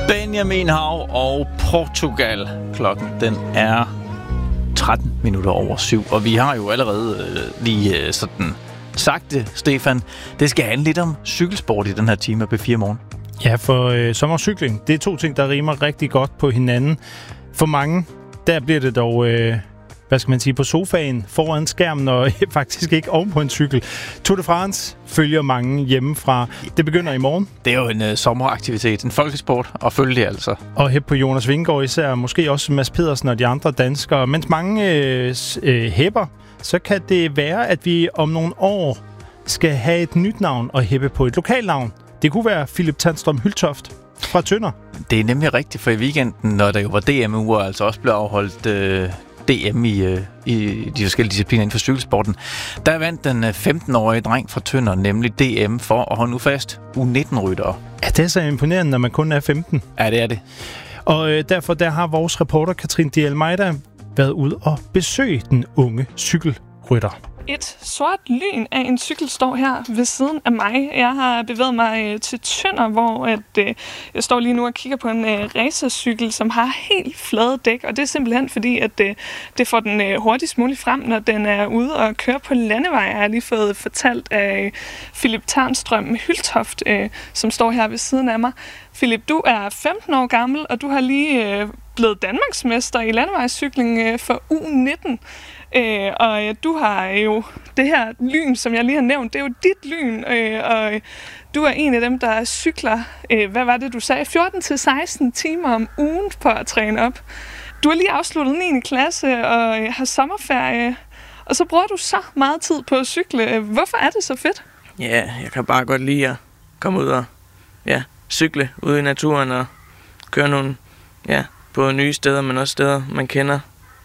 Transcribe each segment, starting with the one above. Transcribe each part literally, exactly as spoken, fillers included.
Benjamin Hav og Portugal. Klokken den er tretten minutter over syv, og vi har jo allerede øh, lige øh, sådan sagt det, Stefan. Det skal handle lidt om cykelsport i den her time af B fire Morgen. Ja, for øh, sommercykling, det er to ting, der rimer rigtig godt på hinanden. For mange, der bliver det dog, øh, hvad skal man sige, på sofaen, foran skærmen og faktisk ikke oven på en cykel. Tour de France følger mange hjemmefra. Det begynder i morgen. Det er jo en øh, sommeraktivitet, en folkesport, og følge det altså. Og hæppe på Jonas Vingegaard især, måske også Mads Pedersen og de andre danskere. Mens mange øh, øh, hæpper, så kan det være, at vi om nogle år skal have et nyt navn og hæppe på et lokalnavn. Det kunne være Philip Tandstrøm Hyltoft fra Tønder. Det er nemlig rigtigt, for i weekenden, når der jo var D M-uger, altså også blev afholdt øh, D M i, øh, i de forskellige discipliner inden for cykelsporten, der vandt den femten-årige dreng fra Tønder, nemlig D M for, og hold nu fast, U nitten-ryttere. Ja, det er så imponerende, når man kun er femten. Ja, det er det. Og øh, derfor der har vores reporter Katrin de Almeida været ude og besøge den unge cykelrytter. Et sort lyn af en cykel står her ved siden af mig. Jeg har bevæget mig til Tønder, hvor at, øh, jeg står lige nu og kigger på en øh, racercykel, som har helt flade dæk. Og det er simpelthen fordi, at øh, det får den øh, hurtigst muligt frem, når den er ude og kører på landevej. Jeg har lige fået fortalt af øh, Philip Tandstrøm Hyltoft, øh, som står her ved siden af mig. Philip, du er femten år gammel, og du har lige øh, blevet danmarksmester i landevejscykling øh, for U nitten. Øh, og øh, du har jo det her lyn, som jeg lige har nævnt, det er jo dit lyn, øh, og øh, du er en af dem, der cykler, øh, hvad var det, du sagde, fjorten til seksten timer om ugen på at træne op. Du har lige afsluttet niende klasse og øh, har sommerferie, og så bruger du så meget tid på at cykle. Hvorfor er det så fedt? Ja, jeg kan bare godt lide at komme ud og ja, cykle ude i naturen og køre nogle, ja, på nye steder, men også steder, man kender.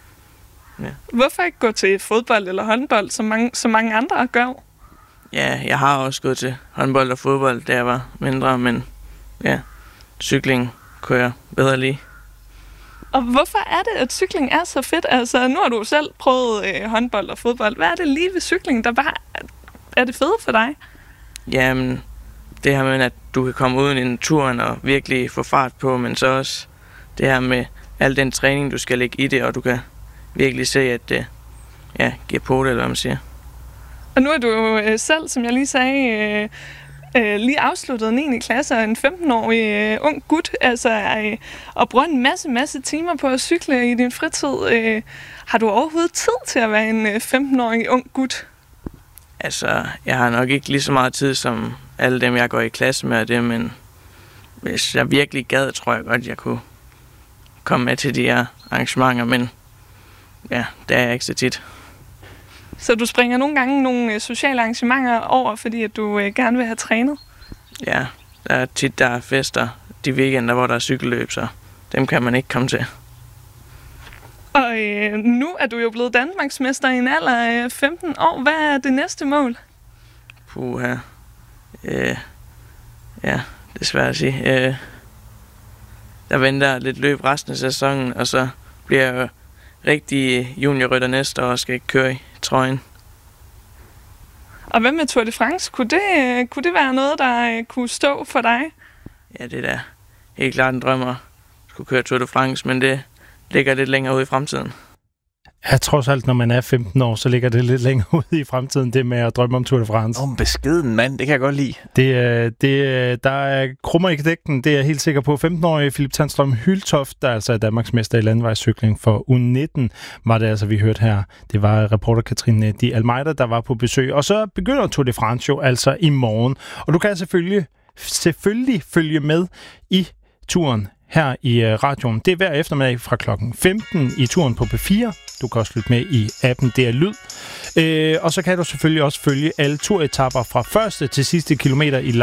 Ja. Hvorfor ikke gå til fodbold eller håndbold, som mange, som mange andre gør? Ja, jeg har også gået til håndbold og fodbold, da jeg var mindre, men ja, cykling kunne jeg bedre lide. Og hvorfor er det, at cykling er så fedt? Altså, nu har du selv prøvet øh, håndbold og fodbold. Hvad er det lige ved cykling, der bare er det fede for dig? Jamen, det her med, at du kan komme ud i naturen og virkelig få fart på, men så også det her med al den træning, du skal lægge i det, og du kan virkelig se, at det ja, giver på det, eller hvad man siger. Og nu er du jo øh, selv, som jeg lige sagde, øh, øh, lige afsluttet niende klasse og en femten-årig øh, ung gut, altså øh, og bruger en masse, masse timer på at cykle i din fritid. Øh, har du overhovedet tid til at være en øh, femten-årig ung gut? Altså, jeg har nok ikke lige så meget tid som alle dem, jeg går i klasse med det, men hvis jeg virkelig gad, tror jeg godt, jeg kunne komme med til de her arrangementer, men ja, det er jeg ikke så tit. Så du springer nogle gange nogle øh, sociale arrangementer over, fordi at du øh, gerne vil have trænet? Ja, der er tit, der er fester de weekender, hvor der er cykelløb, så dem kan man ikke komme til. Og øh, nu er du jo blevet danmarksmester i en alder af femten år. Hvad er det næste mål? Puha. Øh, ja, det er svært at sige. Øh, der venter lidt løb resten af sæsonen, og så bliver jeg jo rigtig juniorrytter næste år og skal køre i trøjen. Og hvad med Tour de France? Kunne det, kunne det være noget, der kunne stå for dig? Ja, det er da helt klart en drøm at skulle køre Tour de France, men det ligger lidt længere ude i fremtiden. Ja, trods alt, når man er femten år, så ligger det lidt længere ude i fremtiden, det med at drømme om Tour de France. Om beskeden mand, det kan jeg godt lide. Det, det, der er krummer i dækken, det er jeg helt sikker på. femten-årige Philip Tandstrøm Hyltoft, der altså er danmarksmester i landevejscykling for U nitten, var det altså, vi hørte her. Det var reporter Katrin de Almeida, der var på besøg. Og så begynder Tour de France jo altså i morgen. Og du kan selvfølgelig, selvfølgelig følge med i turen her i radioen. Det er hver eftermiddag fra klokken femten i turen på B fire. Du kan også lytte med i appen D R Lyd. Øh, og så kan du selvfølgelig også følge alle turetapper fra første til sidste kilometer i